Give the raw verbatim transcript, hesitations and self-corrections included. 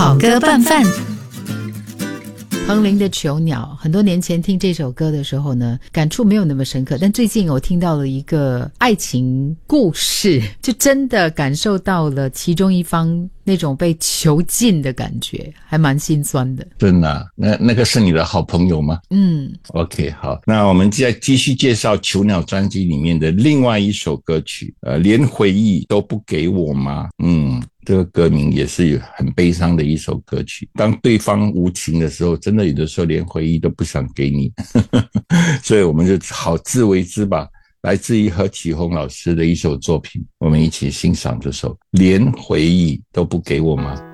好歌拌饭。彭羚的囚鸟，很多年前听这首歌的时候呢，感触没有那么深刻，但最近我听到了一个爱情故事，就真的感受到了其中一方那种被囚禁的感觉，还蛮心酸的。 真的啊？那那个是你的好朋友吗？ 嗯 OK， 好，那我们再继续介绍囚鸟专辑里面的另外一首歌曲，呃，连回忆都不给我吗？嗯，这个歌名也是很悲伤的一首歌曲。当对方无情的时候，真的有的时候连回忆都不想给你，所以我们就好自为之吧。来自于何启宏老师的一首作品，我们一起欣赏这首《连回忆都不给我吗》。